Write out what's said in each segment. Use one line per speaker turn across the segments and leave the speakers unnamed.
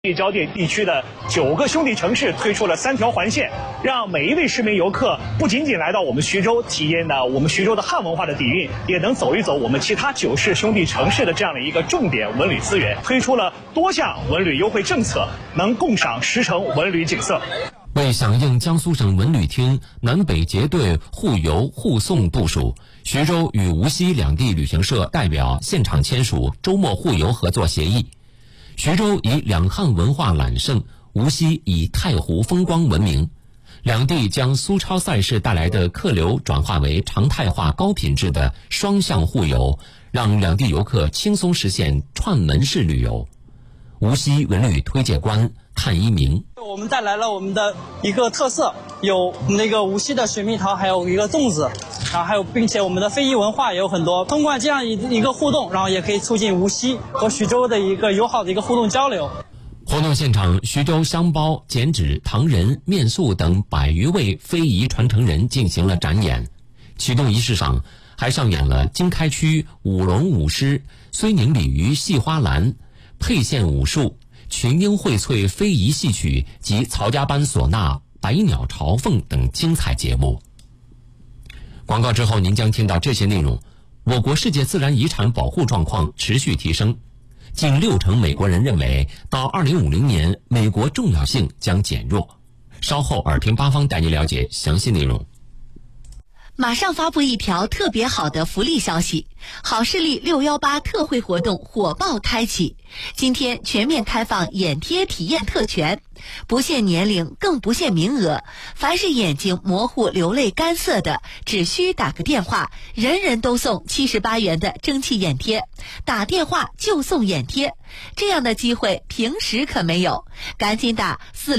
焦点地区的9个兄弟城市推出了3条环线，让每一位市民游客不仅仅来到我们徐州体验的我们徐州的汉文化的底蕴，也能走一走我们其他9市兄弟城市的这样的一个重点文旅资源，推出了多项文旅优惠政策，能共赏10城文旅景色。
为响应江苏省文旅厅南北结对互游互送部署，徐州与无锡两地旅行社代表现场签署周末互游合作协议。徐州以两汉文化揽胜，无锡以太湖风光闻名。两地将苏超赛事带来的客流转化为常态化高品质的双向互游，让两地游客轻松实现串门式旅游。无锡文旅推介官看一鸣，
我们带来了我们的一个特色，有那个无锡的水蜜桃，还有一个粽子，然后还有并且我们的非遗文化也有很多。通过这样一个互动，然后也可以促进无锡和徐州的一个友好的一个互动交流。
活动现场，徐州香包、剪纸、糖人、面塑等100余位非遗传承人进行了展演。启动仪式上还上演了经开区舞龙舞狮、睢宁鲤鱼戏花篮、沛县武术、群英荟萃非遗戏曲及曹家班唢呐、百鸟朝凤等精彩节目。广告之后您将听到这些内容。我国世界自然遗产保护状况持续提升，近6成美国人认为到2050年美国重要性将减弱。稍后耳听八方带您了解详细内容。
马上发布一条特别好的福利消息，好视力618特惠活动火爆开启，今天全面开放眼贴体验特权，不限年龄更不限名额，凡是眼睛模糊流泪干涩的，只需打个电话，人人都送78元的蒸汽眼贴，打电话就送眼贴，这样的机会平时可没有，赶紧打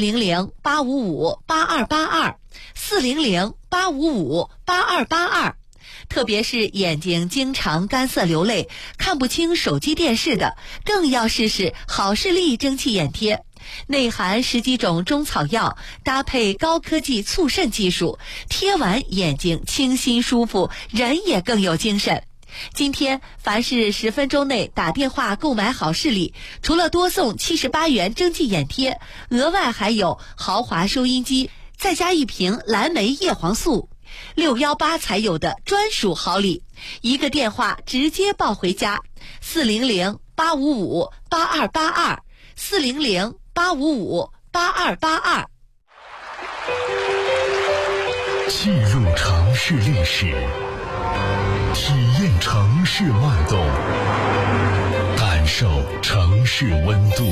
400-855-8282 400-855-8282，特别是眼睛经常干涩流泪、看不清手机电视的，更要试试好视力蒸汽眼贴。内含10几种中草药，搭配高科技促渗技术，贴完眼睛清新舒服，人也更有精神。今天凡是10分钟内打电话购买好视力，除了多送78元蒸汽眼贴，额外还有豪华收音机，再加1瓶蓝莓叶黄素，618才有的专属好礼，一个电话直接抱回家，400-855-8282 400-855-8282。
记录城市历史，体验城市脉动，感受城市温度。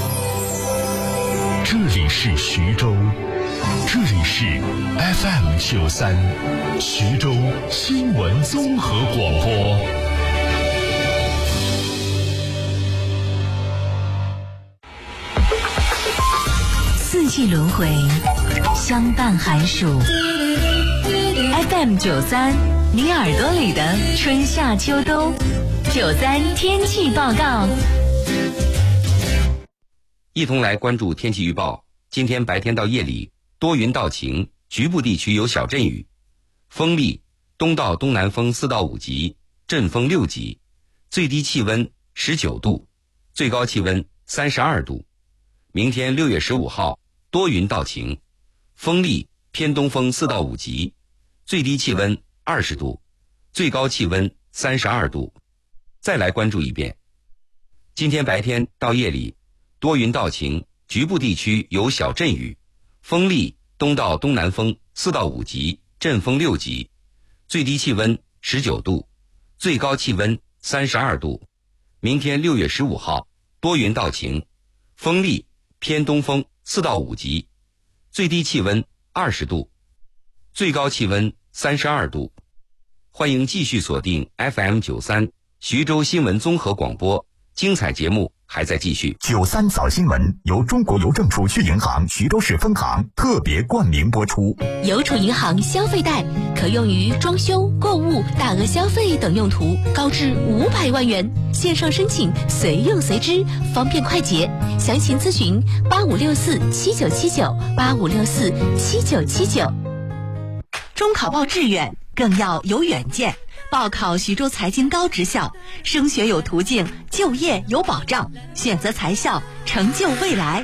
这里是徐州，这里是 FM93 徐州新闻综合广播。
四季轮回，相伴寒暑。FM93，你耳朵里的春夏秋冬。93天气报告。
一同来关注天气预报。今天白天到夜里多云到晴，局部地区有小阵雨，风力东到东南风4到5级，阵风6级，最低气温19度，最高气温32度。明天6月15号多云到晴，风力偏东风4到5级，最低气温20度，最高气温32度。再来关注一遍。今天白天到夜里多云到晴，局部地区有小阵雨，风力东到东南风4到5级，阵风6级，最低气温19度，最高气温32度。明天6月15号多云到晴，风力偏东风4到5级，最低气温20度，最高气温32度。欢迎继续锁定 FM93 徐州新闻综合广播，精彩节目还在继续。
93早新闻由中国邮政储蓄银行徐州市分行特别冠名播出。
邮储银行消费贷可用于装修、购物、大额消费等用途，高至500万元，线上申请，随用随支，方便快捷。详情咨询85647979 85647979。中考报志愿更要有远见，报考徐州财经高职校，升学有途径，就业有保障，选择财校，成就未来。